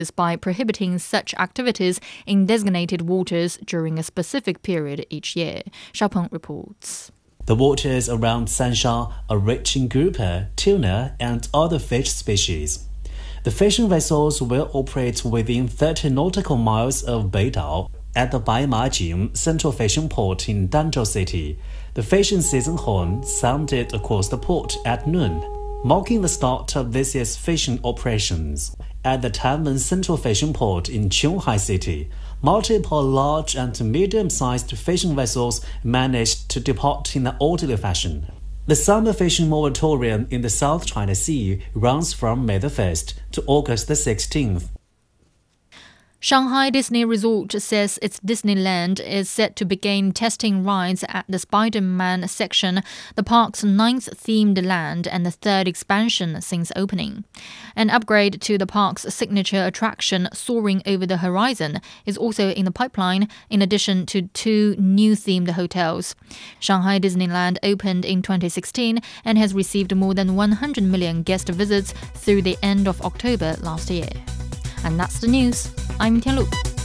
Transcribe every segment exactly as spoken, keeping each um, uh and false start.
by prohibiting such activities in designated waters during a specific period each year. Xiaopeng reports. The waters around Sansha are rich in grouper, tuna, and other fish species. The fishing vessels will operate within thirty nautical miles of Beidao at the Baimajing Central Fishing Port in Danzhou City. The fishing season horn sounded across the port at noon, marking the start of this year's fishing operations. At the Tanmen Central Fishing Port in Qionghai City, multiple large and medium-sized fishing vessels managed to depart in an orderly fashion. The summer fishing moratorium in the South China Sea runs from May the first to August the sixteenth. Shanghai Disney Resort says its Disneyland is set to begin testing rides at the Spider-Man section, the park's ninth themed land and the third expansion since opening. An upgrade to the park's signature attraction, Soaring Over the Horizon, is also in the pipeline, in addition to two new themed hotels. Shanghai Disneyland opened in twenty sixteen and has received more than one hundred million guest visits through the end of October last year. And that's the news. I'm Tianlu.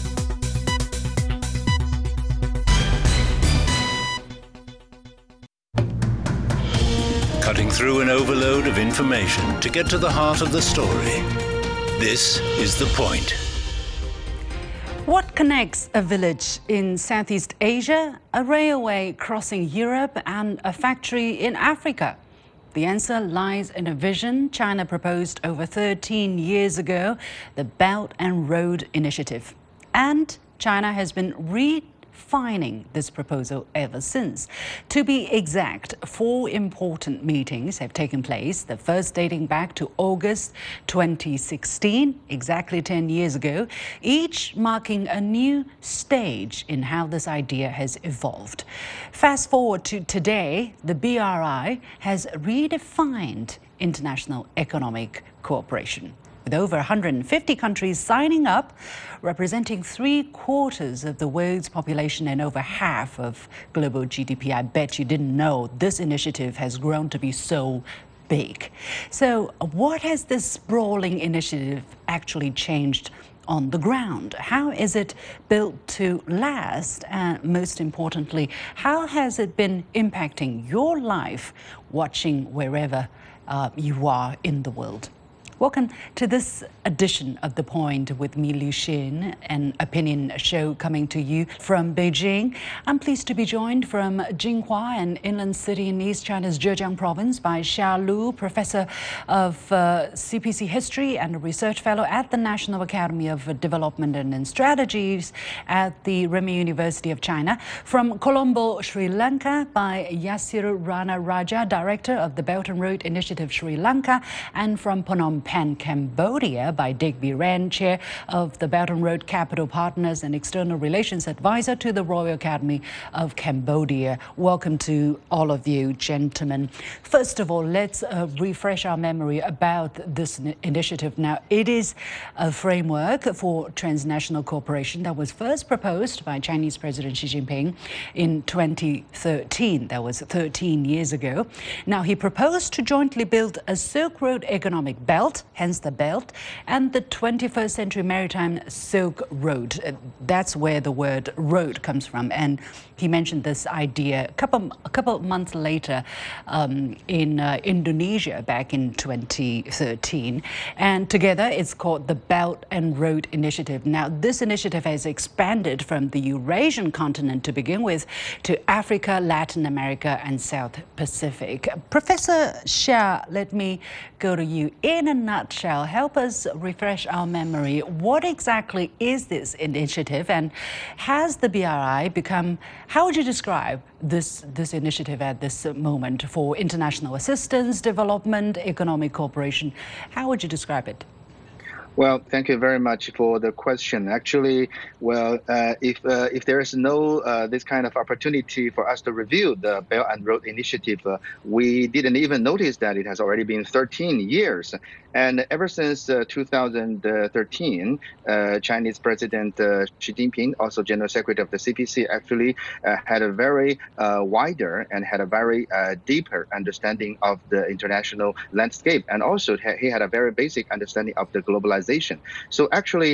Cutting through an overload of information to get to the heart of the story. This is The Point. What connects a village in Southeast Asia, a railway crossing Europe, and a factory in Africa? The answer lies in a vision China proposed over thirteen years ago, the Belt and Road Initiative. And China has been refining this proposal ever since. To be exact, four important meetings have taken place, the first dating back to August twenty sixteen, exactly ten years ago, each marking a new stage in how this idea has evolved. Fast forward to today, the B R I has redefined international economic cooperation, with over one hundred fifty countries signing up, representing three quarters of the world's population and over half of global G D P. I bet you didn't know this initiative has grown to be so big. So what has this sprawling initiative actually changed on the ground? How is it built to last? And most importantly, how has it been impacting your life watching wherever uh, you are in the world? Welcome to this edition of The Point with me, Liu Xin, an opinion show coming to you from Beijing. I'm pleased to be joined from Jinhua, an inland city in East China's Zhejiang province, by Xia Lu, professor of uh, C P C history and a research fellow at the National Academy of Development and Strategies at the Renmin University of China. From Colombo, Sri Lanka, by Yasir Rana Raja, director of the Belt and Road Initiative Sri Lanka, and from Phnom Penh, Cambodia, by Digby Ren, chair of the Belt and Road Capital Partners and external relations advisor to the Royal Academy of Cambodia. Welcome to all of you, gentlemen. First of all, let's uh, refresh our memory about this initiative. Now, it is a framework for transnational cooperation that was first proposed by Chinese President Xi Jinping in twenty thirteen. That was thirteen years ago. Now, he proposed to jointly build a Silk Road economic belt, hence the belt, and the twenty-first century maritime Silk Road. Uh, that's where the word road comes from. And he mentioned this idea a couple, a couple of months later um, in uh, Indonesia back in twenty thirteen. And together it's called the Belt and Road Initiative. Now, this initiative has expanded from the Eurasian continent to begin with to Africa, Latin America, and South Pacific. Professor Xia, let me go to you. In a nutshell, help us refresh our memory. What exactly is this initiative, and has the B R I become, how would you describe this, this initiative at this moment for international assistance, development, economic cooperation? How would you describe it? Well, thank you very much for the question. Actually, well, uh, if uh, if there is no uh, this kind of opportunity for us to review the Belt and Road Initiative, uh, we didn't even notice that it has already been thirteen years. And ever since uh, two thousand thirteen, uh, Chinese President uh, Xi Jinping, also General Secretary of the C P C, actually uh, had a very uh, wider and had a very uh, deeper understanding of the international landscape. And also he had a very basic understanding of the globalization. So actually,